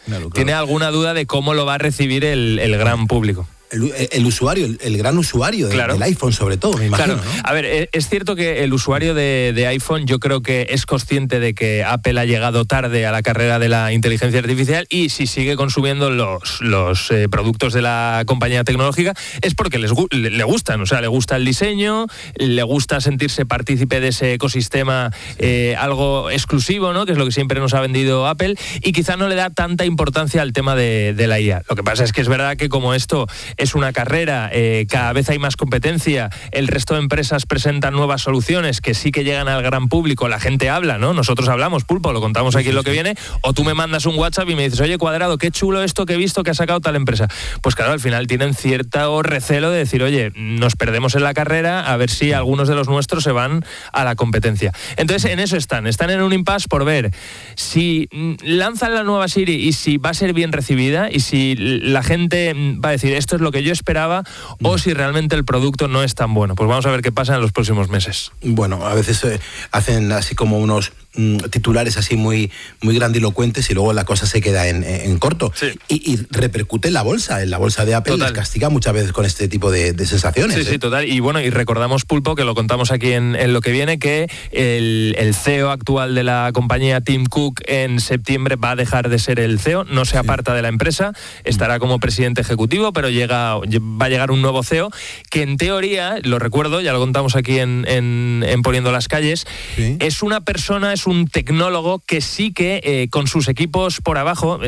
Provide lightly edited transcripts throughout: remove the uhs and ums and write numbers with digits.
tiene alguna duda de cómo lo va a recibir el gran público. El usuario, el gran usuario del iPhone sobre todo, me imagino, claro. ¿no? A ver, es cierto que el usuario de iPhone yo creo que es consciente de que Apple ha llegado tarde a la carrera de la inteligencia artificial y si sigue consumiendo los productos de la compañía tecnológica es porque le gustan, o sea, le gusta el diseño, le gusta sentirse partícipe de ese ecosistema algo exclusivo, ¿no? Que es lo que siempre nos ha vendido Apple y quizá no le da tanta importancia al tema de la IA. Lo que pasa es que es verdad que como esto es una carrera, cada vez hay más competencia, el resto de empresas presentan nuevas soluciones que sí que llegan al gran público, la gente habla, ¿no? Nosotros hablamos, Pulpo, lo contamos aquí en lo que viene, o tú me mandas un WhatsApp y me dices, oye, Cuadrado, qué chulo esto que he visto que ha sacado tal empresa. Pues claro, al final tienen cierto recelo de decir, oye, nos perdemos en la carrera, a ver si algunos de los nuestros se van a la competencia. Entonces, en eso están en un impasse por ver si lanzan la nueva Siri y si va a ser bien recibida y si la gente va a decir, esto es lo que yo esperaba o si realmente el producto no es tan bueno. Pues vamos a ver qué pasa en los próximos meses. Bueno, a veces hacen así como unos titulares así muy grandilocuentes y luego la cosa se queda en corto. Sí. Y repercute en la bolsa de Apple. Les castiga muchas veces con este tipo de sensaciones. Sí, total. Y bueno, y recordamos, Pulpo, que lo contamos aquí en lo que viene, que el CEO actual de la compañía, Tim Cook, en septiembre va a dejar de ser el CEO, no se aparta de la empresa, estará como presidente ejecutivo, pero va a llegar un nuevo CEO que en teoría, lo recuerdo, ya lo contamos aquí en Poniendo las Calles, es una persona, es un tecnólogo que sí que con sus equipos por abajo,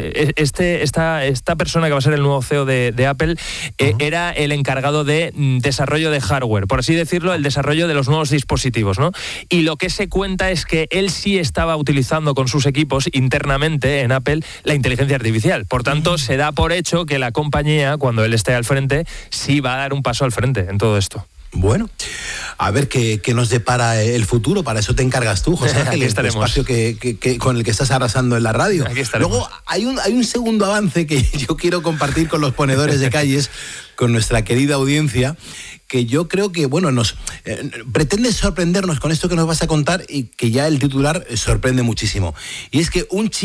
esta persona que va a ser el nuevo CEO de Apple, era el encargado de desarrollo de hardware, por así decirlo, el desarrollo de los nuevos dispositivos, ¿no? Y lo que se cuenta es que él sí estaba utilizando con sus equipos internamente en Apple la inteligencia artificial. Por tanto, se da por hecho que la compañía, cuando él esté al frente, sí va a dar un paso al frente en todo esto. Bueno, a ver qué nos depara el futuro. Para eso te encargas tú, José Ángel, el espacio con el que estás arrasando en la radio. Luego hay un segundo avance que yo quiero compartir con los ponedores de calles, con nuestra querida audiencia, que yo creo que, bueno, nos pretende sorprendernos con esto que nos vas a contar y que ya el titular sorprende muchísimo. Y es que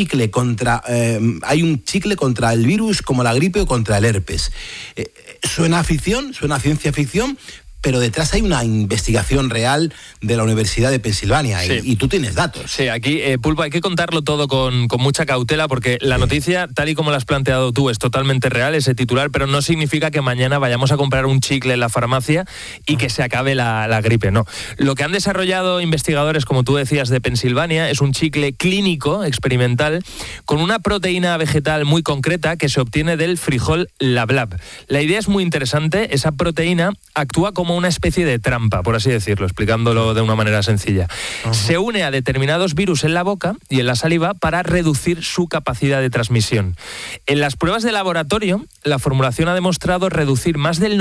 hay un chicle contra el virus como la gripe o contra el herpes. Suena a ficción, suena a ciencia ficción, pero detrás hay una investigación real de la Universidad de Pensilvania, sí. y tú tienes datos. Sí, aquí, Pulpo, hay que contarlo todo con mucha cautela, porque la noticia, tal y como la has planteado tú, es totalmente real, ese titular, pero no significa que mañana vayamos a comprar un chicle en la farmacia y que se acabe la gripe, no. Lo que han desarrollado investigadores, como tú decías, de Pensilvania, es un chicle clínico, experimental, con una proteína vegetal muy concreta que se obtiene del frijol lablab. La idea es muy interesante, esa proteína actúa como una especie de trampa, por así decirlo, explicándolo de una manera sencilla. Se une a determinados virus en la boca y en la saliva para reducir su capacidad de transmisión. En las pruebas de laboratorio, la formulación ha demostrado reducir más del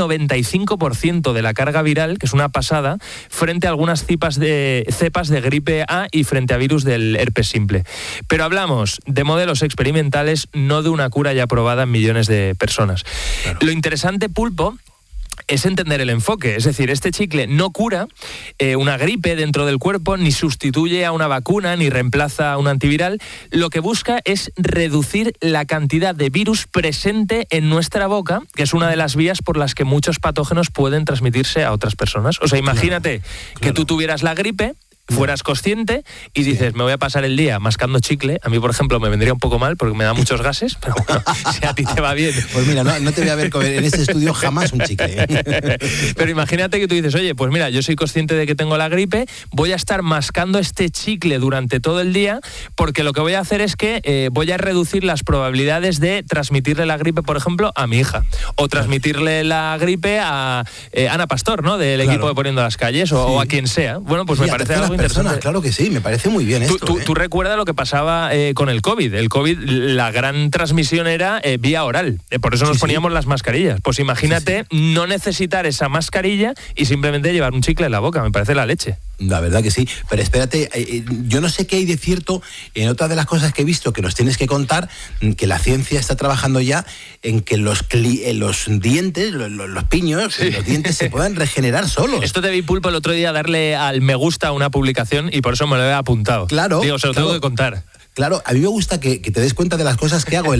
95% de la carga viral, que es una pasada, frente a algunas cepas de gripe A y frente a virus del herpes simple. Pero hablamos de modelos experimentales, no de una cura ya probada en millones de personas. Claro. Lo interesante, Pulpo, es entender el enfoque, es decir, este chicle no cura una gripe dentro del cuerpo, ni sustituye a una vacuna, ni reemplaza a un antiviral. Lo que busca es reducir la cantidad de virus presente en nuestra boca, que es una de las vías por las que muchos patógenos pueden transmitirse a otras personas. O sea, imagínate que tú tuvieras la gripe, fueras consciente y dices, me voy a pasar el día mascando chicle. A mí, por ejemplo, me vendría un poco mal porque me da muchos gases, pero bueno, si a ti te va bien. Pues mira, no te voy a ver comer en este estudio jamás un chicle. Pero imagínate que tú dices, oye, pues mira, yo soy consciente de que tengo la gripe, voy a estar mascando este chicle durante todo el día porque lo que voy a hacer es que voy a reducir las probabilidades de transmitirle la gripe, por ejemplo, a mi hija, o transmitirle la gripe a Ana Pastor, ¿no? Del equipo de Poniendo las Calles, o a quien sea. Bueno, pues me parece algo interesante. Claro que sí, me parece muy bien esto. Tú recuerdas lo que pasaba con el COVID. El COVID, la gran transmisión era vía oral. Por eso nos poníamos las mascarillas. Pues imagínate no necesitar esa mascarilla y simplemente llevar un chicle en la boca. Me parece la leche. La verdad que sí, pero espérate, yo no sé qué hay de cierto en otra de las cosas que he visto que nos tienes que contar, que la ciencia está trabajando ya en que los dientes, los piños, los dientes se puedan regenerar solos. Esto te vi, Pulpo, el otro día darle al me gusta a una publicación y por eso me lo he apuntado. Claro. Digo, se lo tengo que contar. Claro, a mí me gusta que te des cuenta de las cosas que hago.